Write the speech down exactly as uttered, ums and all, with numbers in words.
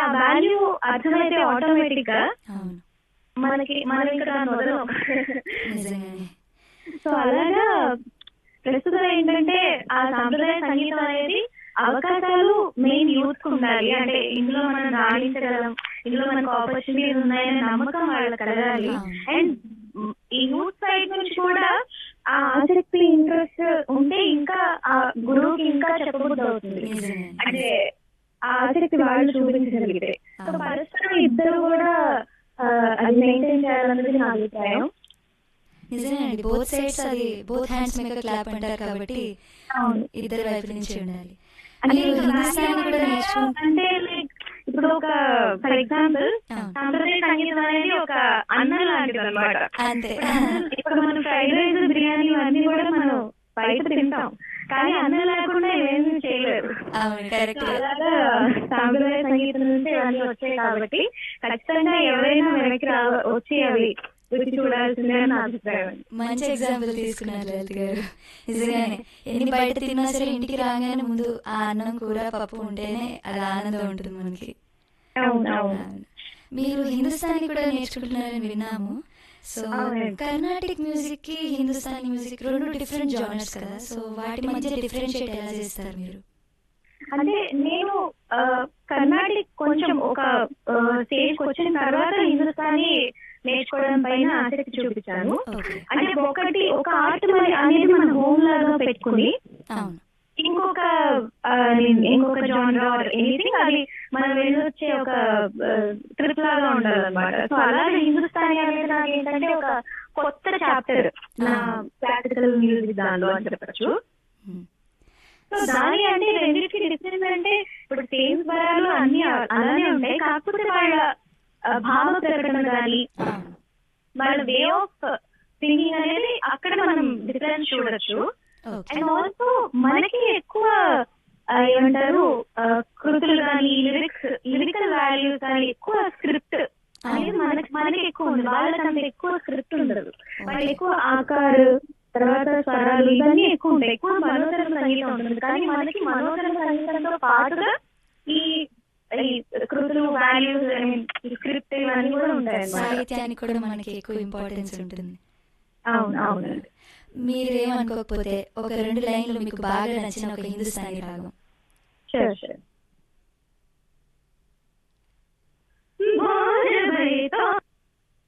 Value అర్థమైతే automatic గా అవును మనకి మనం ఇంకా దాన్ని వదలం. నిజంగానే సో అలాగా ప్రస్తుతం ఏంటంటే ఆ సాంప్రదాయ సంగీతం అనేది అవకాశాలు మెయిన్ యూత్ కు ఉండాలి. అంటే ఇందులో మనం రాణించగలం, ఇందులో మనకు ఆపర్చునిటీస్ ఉన్నాయనే నమ్మకం వాళ్ళకి కలగాలి. అండ్ ఈ యూత్ సైడ్ నుంచి కూడా ఆ ఆసక్తి ఇంట్రెస్ట్ ఉంటే ఇంకా ఆ గురువుకి ఇంకా చెప్పబుద్ధి అవుతుంది. నిజంగానే అంటే ఆ ఆసక్తి వాళ్ళు చూపించగలిగితే సో పరస్పరం ఇద్దరు కూడా ఆ, అది మెయింటైన్ చేయాలన్నది నా అభిప్రాయం. నిజమేనండి బోత్ సైడ్స్ అది బోత్ హ్యాండ్స్ మేక్ క్లాప్ అంటారు కాబట్టి అవును. ఇద్దరు వైపు నుంచి ఉండాలి. అంటే మీరు ఇంకా హిందుస్థానీ value కూడా అంటే నేర్చుకుంటే అంటే like ఇప్పుడు ఒక ఫర్ ఎగ్జాంపుల్ అవును. సాంప్రదాయ సంగీతం అనేది ఒక అన్నం లాంటిది అనమాట. అంతే ఇప్పుడు మనం ఫ్రైడ్ రైస్ బిర్యానీ ఇవన్నీ కూడా మనం బయట తింటాం, కానీ అన్నం లేకుండా ఏమీ చేయలేదు. అవును కరెక్ట్ సో అలాగా సాంప్రదాయ సంగీతం నుంచి ఇవన్నీ వచ్చాయి కాబట్టి ఖచ్చితంగా ఎవరైనా వెనక్కి రా వచ్చి అవి రుచి చూడాల్సిందే అని నా అభిప్రాయం. మంచి ఎగ్జాంపుల్ తీసుకున్నారు లలిత్ గారు. నిజంగానే ఎన్ని బయట తిన్నా సరే ఇంటికి రాగానే ముందు ఆ అన్నం కూర పప్పు ఉంటేనే అది ఆనందం ఉంటుంది మనకి. అవును అవును. అవును. మీరు హిందుస్థానీ కూడా నేర్చుకుంటున్నారని విన్నాము. సో అవునండి. కర్ణాటిక్ మ్యూజిక్ కి హిందుస్థానీ మ్యూజిక్ రెండు డిఫరెంట్ జానర్స్ కదా, సో వాటి మధ్య డిఫరెన్షియేట్ ఎలా చేస్తారు మీరు? అంటే నేను ఆ, కర్ణాటిక్ కొంచెం ఒక స్టేజ్ వచ్చిన తర్వాత హిందుస్థానీ నేర్చుకోవడం పైన ఆసక్తి చూపించాను. ఓకే అంటే ఒకటి ఒక ఆర్ట్ అనేది మన హోమ్ లాగా పెట్టుకుని అవును ఇంకొక ఆ, ఇంకొక జానర్ ఆర్ ఎనీథింగ్ అది మనం వెళ్ళొచ్చే ఒక ట్రిప్ లాగా ఉండాలన్నమాట. సో అలాగే హిందుస్థానీ అనేది నాకు ఏంటంటే ఒక కొత్త చాప్టర్ నా క్లాసికల్ మ్యూజిక్ దానిలో అని చెప్పచ్చు. Hmm. సో దాని అంటే రెండింటికి డిఫరెన్స్ అంటే ఇప్పుడు సేమ్ స్వరాలు అన్ని అలానే ఉంటాయి, కాకపోతే వాళ్ళ ఆ, భావ ప్రకటన కానీ అవును వాళ్ళ వే ఆఫ్ సింగింగ్ అనేది అక్కడ మనం డిఫరెన్స్ చూడొచ్చు. ఓకే అండ్ ఆల్సో మనకి ఎక్కువ ఆ, ఏమంటారు ఆ, కృతులు కానీ లిరిక్స్ లిరికల్ వాల్యూస్ కానీ ఎక్కువ స్క్రిప్ట్ అనేది మనకి మనకి ఎక్కువ ఉంది, వాళ్ళకి అంత ఎక్కువ స్క్రిప్ట్ ఉండదు. వాళ్ళు ఎక్కువ ఆకారు తర్వాత స్వరాలు ఇవన్నీ ఎక్కువ ఉంటాయి, ఎక్కువ మనోధర్మ సంగీతం ఉంటుంది. కానీ మనకి మనోధర్మ సంగీతంతో పాటుగా ఈ ఈ కృతులు వాల్యూస్ స్క్రిప్ట్ ఇవన్నీ కూడా ఉంటాయి అన్నమాట. సాహిత్యానికి కూడా మనకి ఎక్కువ ఇంపార్టెన్స్ ఉంటుంది. అవును అవునండి. మీరేమనుకోకపోతే ఒక రెండు లైన్లు మీకు బాగా నచ్చిన ఒక హిందుస్థానీ రాగం. Sure sure.